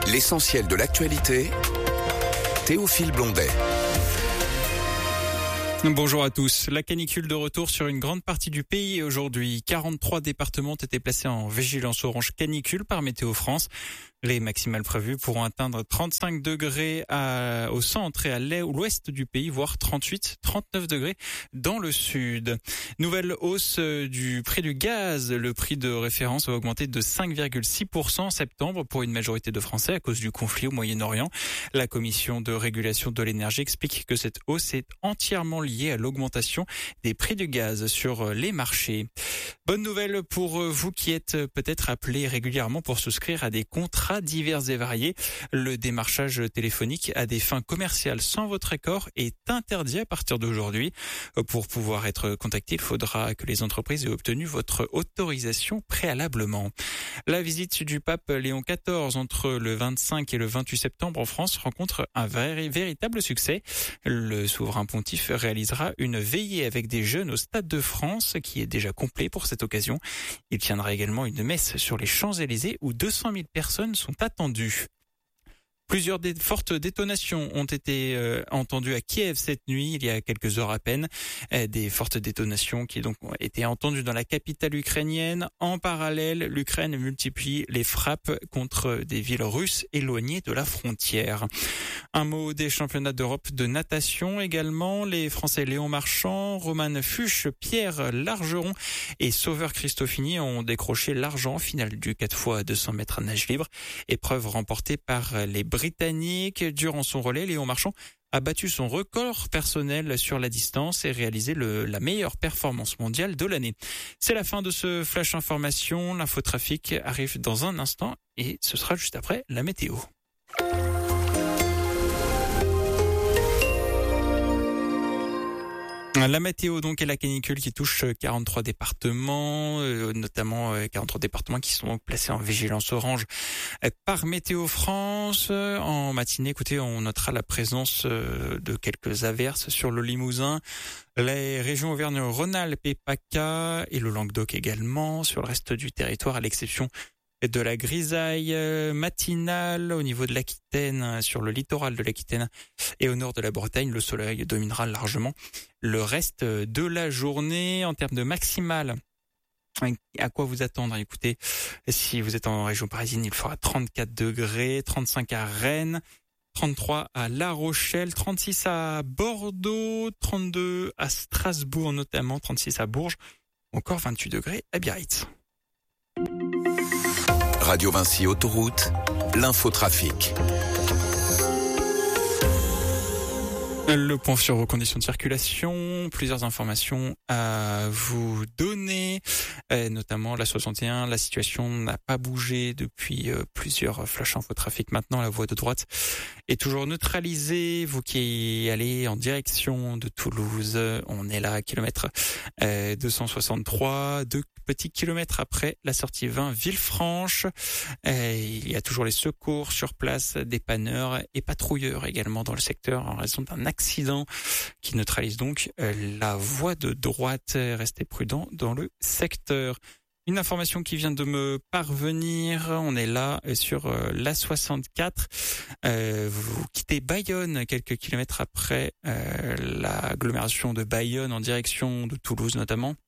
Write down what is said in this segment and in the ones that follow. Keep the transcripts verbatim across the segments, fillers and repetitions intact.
L'essentiel de l'actualité, Théophile Blondet. Bonjour à tous. La canicule de retour sur une grande partie du pays aujourd'hui. quarante-trois départements ont été placés en vigilance orange canicule par Météo France. Les maximales prévues pourront atteindre trente-cinq degrés à, au centre et à l'ouest du pays, voire trente-huit, trente-neuf degrés dans le sud. Nouvelle hausse du prix du gaz. Le prix de référence va augmenter de cinq virgule six pour cent en septembre pour une majorité de Français à cause du conflit au Moyen-Orient. La commission de régulation de l'énergie explique que cette hausse est entièrement liée à l'augmentation des prix du gaz sur les marchés. Bonne nouvelle pour vous qui êtes peut-être appelés régulièrement pour souscrire à des contrats divers et variés. Le démarchage téléphonique à des fins commerciales sans votre accord est interdit à partir d'aujourd'hui. Pour pouvoir être contacté, il faudra que les entreprises aient obtenu votre autorisation préalablement. La visite du pape Léon quatorze entre le vingt-cinq et le vingt-huit septembre en France rencontre un vrai, véritable succès. Le souverain pontife réalisera une veillée avec des jeunes au Stade de France qui est déjà complet pour cette occasion. Il tiendra également une messe sur les Champs-Élysées où deux cent mille personnes sont attendues. Plusieurs dé- fortes détonations ont été euh, entendues à Kiev cette nuit, il y a quelques heures à peine. Euh, des fortes détonations qui donc ont été entendues dans la capitale ukrainienne. En parallèle, l'Ukraine multiplie les frappes contre des villes russes éloignées de la frontière. Un mot des championnats d'Europe de natation également. Les Français Léon Marchand, Roman Fuchs, Pierre Largeron et Sauveur Christofini ont décroché l'argent en finale du quatre fois deux cents mètres nage libre. Épreuve remportée par les Britannique. Durant son relais, Léon Marchand a battu son record personnel sur la distance et réalisé le, la meilleure performance mondiale de l'année. C'est la fin de ce flash information. L'infotrafic arrive dans un instant et ce sera juste après la météo. La météo donc et la canicule qui touche quarante-trois départements, euh, notamment euh, quarante-trois départements qui sont donc placés en vigilance orange euh, par Météo France. En matinée, écoutez, on notera la présence euh, de quelques averses sur le Limousin, les régions Auvergne-Rhône-Alpes et PACA et le Languedoc également. Sur le reste du territoire, à l'exception de la grisaille matinale au niveau de l'Aquitaine, sur le littoral de l'Aquitaine et au nord de la Bretagne, le soleil dominera largement le reste de la journée. En termes de maximale, à quoi vous attendre? Écoutez, si vous êtes en région parisienne, il fera trente-quatre degrés, trente-cinq à Rennes, trente-trois à La Rochelle, trente-six à Bordeaux, trente-deux à Strasbourg notamment, trente-six à Bourges, encore vingt-huit degrés à Biarritz. Radio Vinci Autoroute, l'infotrafic. Le point sur vos conditions de circulation, plusieurs informations à vous donner, euh, notamment la soixante et un. La situation n'a pas bougé depuis euh, plusieurs flashs infotrafic. Maintenant, la voie de droite est toujours neutralisée. Vous qui allez en direction de Toulouse, on est là à kilomètre euh, deux cent soixante-trois, deux petits kilomètres après la sortie vingt Villefranche. Euh, il y a toujours les secours sur place, dépanneurs et patrouilleurs également dans le secteur en raison d'un accident qui neutralise donc euh, la voie de droite. Restez prudent dans le secteur. Une information qui vient de me parvenir, on est là sur euh, l'A soixante-quatre. Euh, vous quittez Bayonne quelques kilomètres après euh, l'agglomération de Bayonne en direction de Toulouse notamment.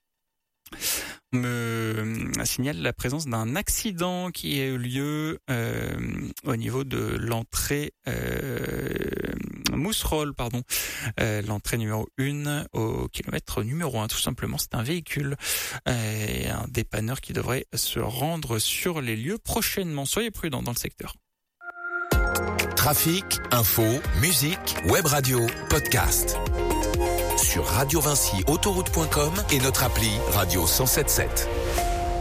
Me signale la présence d'un accident qui a eu lieu euh, au niveau de l'entrée euh, Mousserolles, pardon, euh, l'entrée numéro un au kilomètre numéro un, tout simplement. C'est un véhicule euh, et un dépanneur qui devrait se rendre sur les lieux prochainement. Soyez prudents dans le secteur. Trafic, info, musique, web radio, podcast. Sur radio vinci autoroute point com et notre appli Radio cent soixante-sept.